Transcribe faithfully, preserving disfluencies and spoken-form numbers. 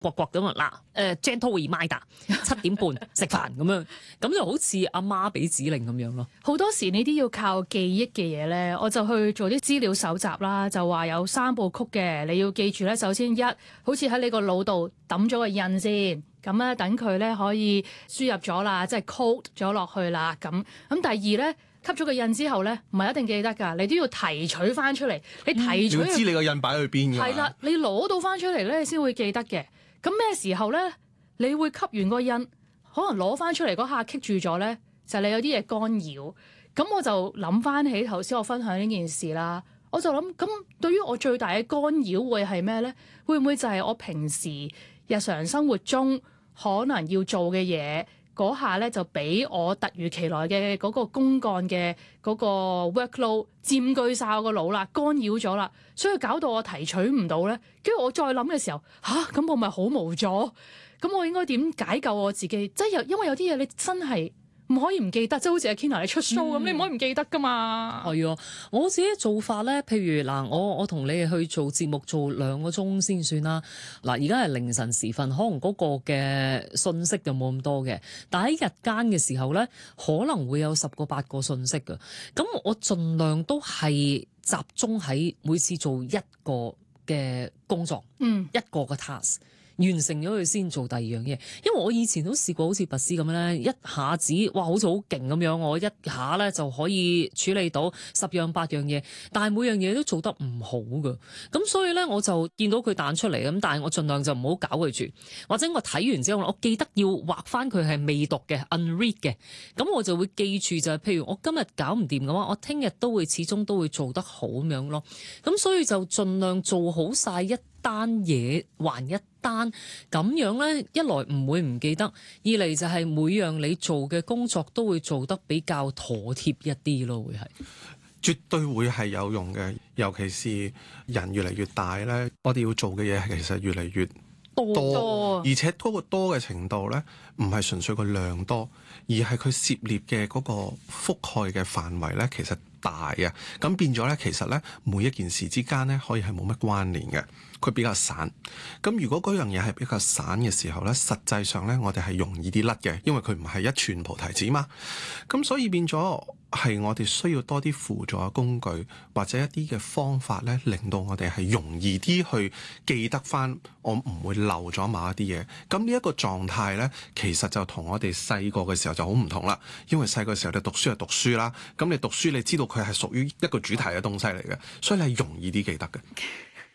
刮刮咁啊嗱，誒 gentle reminder 七點半食飯咁樣，咁就好似阿媽俾指令咁樣咯。 好多時呢啲要靠記憶嘅嘢咧，我就去做啲資料搜集啦，就話有三部曲嘅，你要記住咧。首先一，好似喺你個腦度揼咗個印先，咁咧等佢咧可以輸入咗啦，即係 code 咗落去啦。咁咁第二咧。吸咗個印之後咧，唔係一定記得㗎，你都要提取翻出嚟。你提取， 嗯、你要知你個印擺去邊㗎？ 係啦，你攞到翻出嚟咧，你先會記得嘅。咁咩時候咧，你會吸完個印，可能攞翻出嚟嗰下棘住咗咧，就係、你有啲嘢干擾。咁我就諗翻起頭先我分享呢件事啦，我就諗咁對於我最大嘅干擾會係咩咧？會唔會就係我平時日常生活中可能要做嘅嘢？嗰下咧就俾我突如其來嘅嗰個公幹嘅嗰個 workload 佔據晒我個腦啦，干擾咗啦，所以搞到我提取唔到咧。跟住我再諗嘅時候，吓、啊，咁我咪好無助？咁我應該點解救我自己？即係有因為有啲嘢你真係唔可以唔記得，即係好似阿 Kina 你出 show 咁、嗯，你唔可以唔記得噶嘛。 係啊，我自己做法咧，譬如嗱，我我同你去做節目做兩個鐘先算啦。嗱，而家係凌晨時分，可能嗰個嘅信息就冇咁多嘅，但喺日間嘅時候咧，可能會有十個八個信息㗎。咁我盡量都係集中喺每次做一個嘅工作，嗯，一個嘅 task。完成咗佢先做第二樣嘢，因為我以前都試過好似拔絲咁咧，一下子哇好似好勁咁樣，我一下咧就可以處理到十樣八樣嘢，但係每樣嘢都做得唔好㗎，咁所以咧我就見到佢彈出嚟咁，但係我盡量就唔好搞佢住，或者我睇完之後我記得要畫翻佢係未讀嘅 unread 嘅，咁我就會記住就係譬如我今日搞唔掂嘅話，我聽日都會始終都會做得好咁樣咯，咁所以就盡量做好晒一單嘢還一單，咁樣咧，一來唔會唔記得，二嚟就係每樣你做嘅工作都會做得比較妥貼一啲咯，會係絕對會係有用嘅，尤其是人越嚟越大咧，我哋要做嘅嘢其實越嚟越多，多而且嗰個多嘅程度咧，唔係純粹個量多，而係佢涉獵嘅嗰個覆蓋嘅範圍咧，其實大啊，咁變咗咧，其實咧每一件事之間咧，可以係冇乜關聯嘅。佢比較散，咁如果嗰樣嘢係比較散嘅時候呢，實際上呢，我哋係容易啲甩嘅，因為佢唔係一串菩提子嘛。咁所以變咗係我哋需要多啲輔助嘅工具，或者一啲嘅方法呢，令到我哋係容易啲去記得翻，我唔會漏咗某一啲嘢。咁呢一個狀態呢，其實就同我哋細個嘅時候就好唔同啦。因為細個嘅時候你讀書係讀書啦，咁你讀書你知道佢係屬於一個主題嘅東西嚟嘅，所以你係容易啲記得嘅。